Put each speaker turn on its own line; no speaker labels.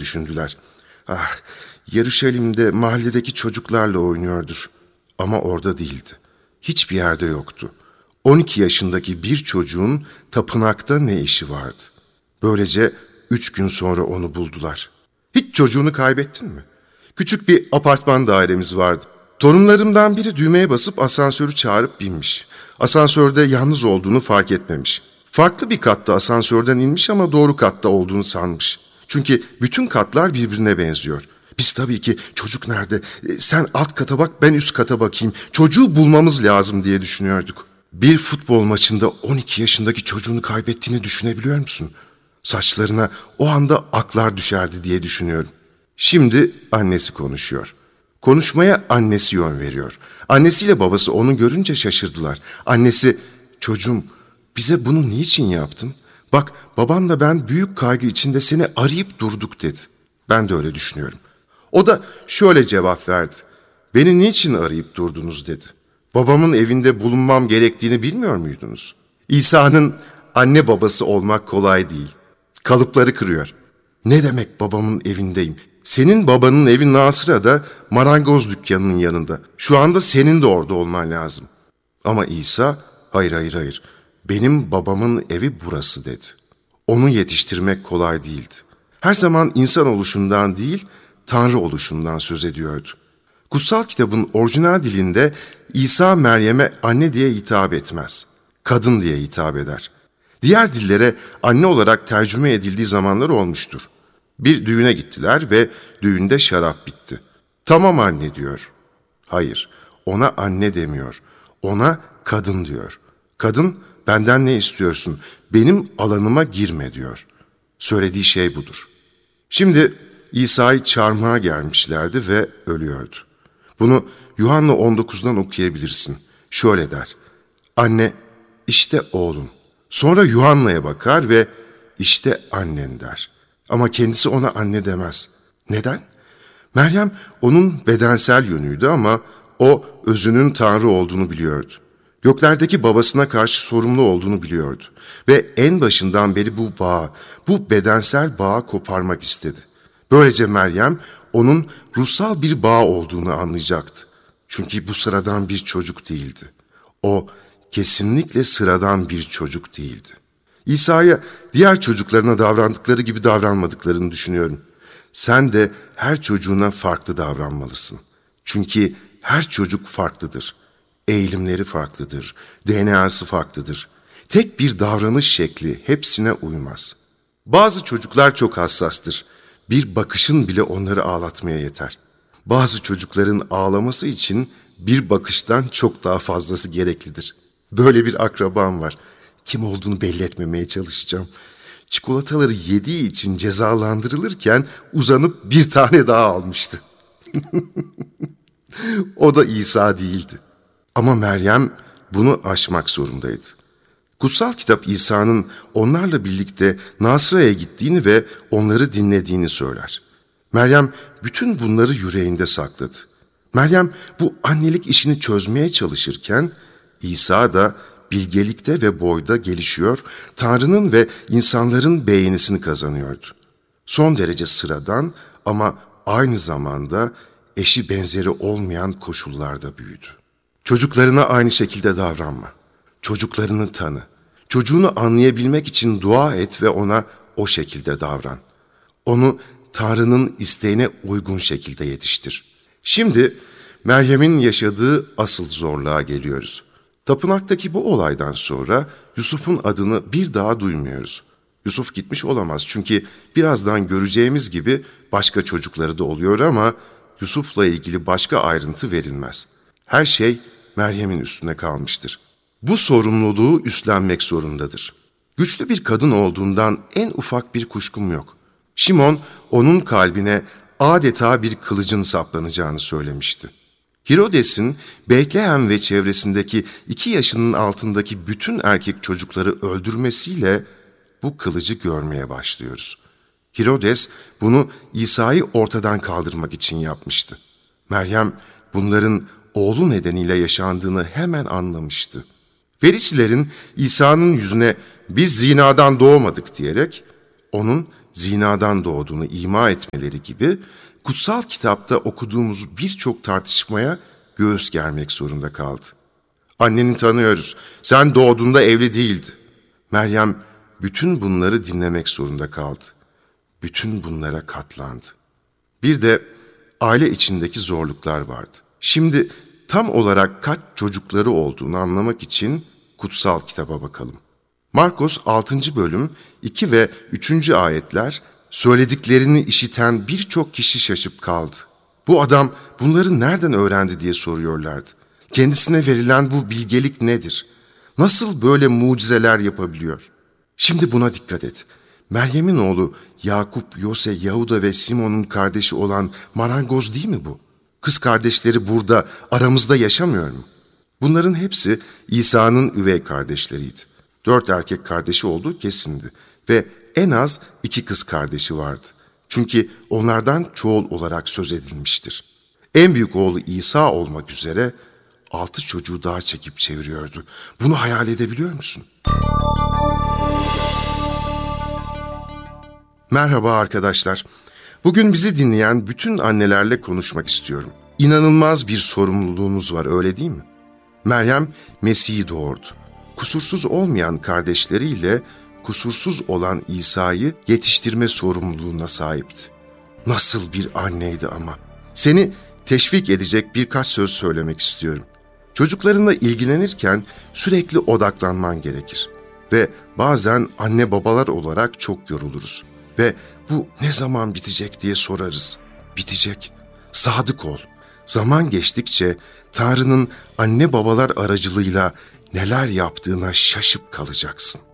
düşündüler. Ah, Yeruşalim'de mahalledeki çocuklarla oynuyordur. Ama orada değildi. Hiçbir yerde yoktu. 12 yaşındaki bir çocuğun tapınakta ne işi vardı? Böylece 3 gün sonra onu buldular. Hiç çocuğunu kaybettin mi? Küçük bir apartman dairemiz vardı. Torunlarımdan biri düğmeye basıp asansörü çağırıp binmiş. Asansörde yalnız olduğunu fark etmemiş. Farklı bir katta asansörden inmiş ama doğru katta olduğunu sanmış. Çünkü bütün katlar birbirine benziyor. Biz tabii ki çocuk nerede? Sen alt kata bak, ben üst kata bakayım. Çocuğu bulmamız lazım diye düşünüyorduk. Bir futbol maçında 12 yaşındaki çocuğunu kaybettiğini düşünebiliyor musun? Saçlarına o anda aklar düşerdi diye düşünüyorum. Şimdi annesi konuşuyor. Konuşmaya annesi yön veriyor. Annesiyle babası onu görünce şaşırdılar. Annesi, çocuğum bize bunu niçin yaptın? Bak babanla ben büyük kaygı içinde seni arayıp durduk dedi. Ben de öyle düşünüyorum. O da şöyle cevap verdi. Beni niçin arayıp durdunuz dedi. Babamın evinde bulunmam gerektiğini bilmiyor muydunuz? İsa'nın anne babası olmak kolay değil. Kalıpları kırıyor. Ne demek babamın evindeyim? Senin babanın evi Nasıra'da, marangoz dükkanının yanında. Şu anda senin de orada olman lazım. Ama İsa, hayır. Benim babamın evi burası dedi. Onu yetiştirmek kolay değildi. Her zaman insan oluşundan değil, Tanrı oluşundan söz ediyordu. Kutsal kitabın orijinal dilinde İsa Meryem'e anne diye hitap etmez. Kadın diye hitap eder. Diğer dillere anne olarak tercüme edildiği zamanlar olmuştur. Bir düğüne gittiler ve düğünde şarap bitti. Tamam anne diyor. Hayır, ona anne demiyor. Ona kadın diyor. Kadın, benden ne istiyorsun? Benim alanıma girme diyor. Söylediği şey budur. Şimdi İsa'yı çarmıha germişlerdi ve ölüyordu. Bunu Yuhanna 19'dan okuyabilirsin. Şöyle der. Anne, işte oğlum. Sonra Yuhanna'ya bakar ve işte annen der. Ama kendisi ona anne demez. Neden? Meryem onun bedensel yönüydü ama o özünün Tanrı olduğunu biliyordu. Göklerdeki babasına karşı sorumlu olduğunu biliyordu. Ve en başından beri bu bağı, bu bedensel bağı koparmak istedi. Böylece Meryem onun ruhsal bir bağ olduğunu anlayacaktı. Çünkü bu sıradan bir çocuk değildi. O kesinlikle sıradan bir çocuk değildi. İsa'ya diğer çocuklarına davrandıkları gibi davranmadıklarını düşünüyorum. Sen de her çocuğuna farklı davranmalısın. Çünkü her çocuk farklıdır. Eğilimleri farklıdır, DNA'sı farklıdır. Tek bir davranış şekli hepsine uymaz. Bazı çocuklar çok hassastır. Bir bakışın bile onları ağlatmaya yeter. Bazı çocukların ağlaması için bir bakıştan çok daha fazlası gereklidir. Böyle bir akrabam var. Kim olduğunu belli etmemeye çalışacağım. Çikolataları yediği için cezalandırılırken uzanıp bir tane daha almıştı. O da İsa değildi. Ama Meryem bunu aşmak zorundaydı. Kutsal kitap İsa'nın onlarla birlikte Nasıra'ya gittiğini ve onları dinlediğini söyler. Meryem bütün bunları yüreğinde sakladı. Meryem bu annelik işini çözmeye çalışırken İsa da bilgelikte ve boyda gelişiyor, Tanrı'nın ve insanların beğenisini kazanıyordu. Son derece sıradan ama aynı zamanda eşi benzeri olmayan koşullarda büyüdü. Çocuklarına aynı şekilde davranma. Çocuklarını tanı. Çocuğunu anlayabilmek için dua et ve ona o şekilde davran. Onu Tanrı'nın isteğine uygun şekilde yetiştir. Şimdi Meryem'in yaşadığı asıl zorluğa geliyoruz. Tapınaktaki bu olaydan sonra Yusuf'un adını bir daha duymuyoruz. Yusuf gitmiş olamaz çünkü birazdan göreceğimiz gibi başka çocukları da oluyor ama Yusuf'la ilgili başka ayrıntı verilmez. Her şey Meryem'in üstüne kalmıştır. Bu sorumluluğu üstlenmek zorundadır. Güçlü bir kadın olduğundan en ufak bir kuşkum yok. Şimon onun kalbine adeta bir kılıcın saplanacağını söylemişti. Herodes'in Betlehem ve çevresindeki 2 yaşının altındaki bütün erkek çocukları öldürmesiyle bu kılıcı görmeye başlıyoruz. Herodes bunu İsa'yı ortadan kaldırmak için yapmıştı. Meryem bunların oğlu nedeniyle yaşandığını hemen anlamıştı. Ferisilerin İsa'nın yüzüne biz zinadan doğmadık diyerek onun zinadan doğduğunu ima etmeleri gibi kutsal kitapta okuduğumuz birçok tartışmaya göğüs germek zorunda kaldı. Anneni tanıyoruz, sen doğduğunda evli değildi. Meryem bütün bunları dinlemek zorunda kaldı. Bütün bunlara katlandı. Bir de aile içindeki zorluklar vardı. Şimdi tam olarak kaç çocukları olduğunu anlamak için kutsal kitaba bakalım. Markos 6. bölüm 2 ve 3. ayetler söylediklerini işiten birçok kişi şaşıp kaldı. Bu adam bunları nereden öğrendi diye soruyorlardı. Kendisine verilen bu bilgelik nedir? Nasıl böyle mucizeler yapabiliyor? Şimdi buna dikkat et. Meryem'in oğlu Yakup, Yose, Yahuda ve Simon'un kardeşi olan marangoz değil mi bu? Kız kardeşleri burada aramızda yaşamıyor mu? Bunların hepsi İsa'nın üvey kardeşleriydi. 4 erkek kardeşi olduğu kesindi ve en az 2 kız kardeşi vardı. Çünkü onlardan çoğul olarak söz edilmiştir. En büyük oğlu İsa olmak üzere 6 çocuğu daha çekip çeviriyordu. Bunu hayal edebiliyor musun? Merhaba arkadaşlar. Bugün bizi dinleyen bütün annelerle konuşmak istiyorum. İnanılmaz bir sorumluluğunuz var, öyle değil mi? Meryem Mesih'i doğurdu. Kusursuz olmayan kardeşleriyle kusursuz olan İsa'yı yetiştirme sorumluluğuna sahipti. Nasıl bir anneydi ama. Seni teşvik edecek birkaç söz söylemek istiyorum. Çocuklarınla ilgilenirken sürekli odaklanman gerekir. Ve bazen anne babalar olarak çok yoruluruz. Ve bu ne zaman bitecek diye sorarız. Bitecek. Sadık ol. Zaman geçtikçe Tanrı'nın anne babalar aracılığıyla neler yaptığına şaşıp kalacaksın.